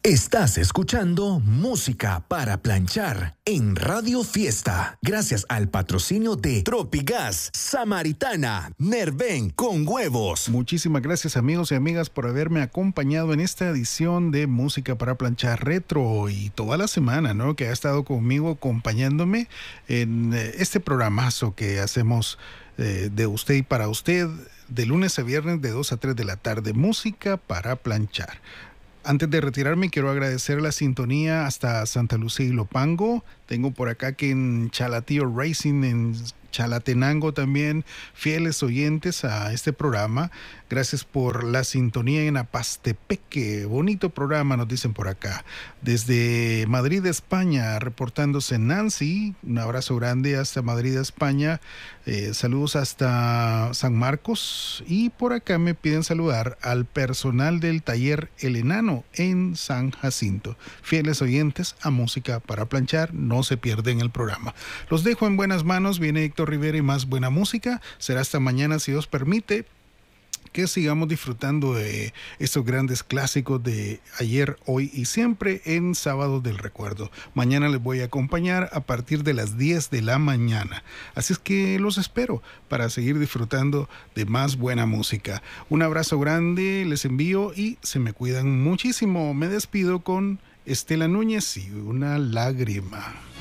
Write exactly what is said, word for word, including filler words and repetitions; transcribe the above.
Estás escuchando Música para Planchar en Radio Fiesta, gracias al patrocinio de Tropigas, Samaritana, Nerven con huevos. Muchísimas gracias, amigos y amigas, por haberme acompañado en esta edición de Música para Planchar Retro y toda la semana, ¿no?, que ha estado conmigo acompañándome en este programazo que hacemos eh, de usted y para usted, de lunes a viernes de dos a tres de la tarde, Música para Planchar. Antes de retirarme, quiero agradecer la sintonía hasta Santa Lucía y Lopango. Tengo por acá que en Chalatío Racing, en Chalatenango también, fieles oyentes a este programa. Gracias por la sintonía en Apastepeque. Bonito programa, nos dicen por acá. Desde Madrid, España, reportándose Nancy. Un abrazo grande hasta Madrid, España. Eh, saludos hasta San Marcos. Y por acá me piden saludar al personal del taller El Enano en San Jacinto. Fieles oyentes a Música para Planchar, no se pierden el programa. Los dejo en buenas manos. Viene Héctor Rivera y más buena música. Será hasta mañana, si Dios permite, que sigamos disfrutando de estos grandes clásicos de ayer, hoy y siempre en Sábado del Recuerdo. Mañana les voy a acompañar a partir de las diez de la mañana. Así es que los espero para seguir disfrutando de más buena música. Un abrazo grande les envío y se me cuidan muchísimo. Me despido con Estela Núñez y Una lágrima.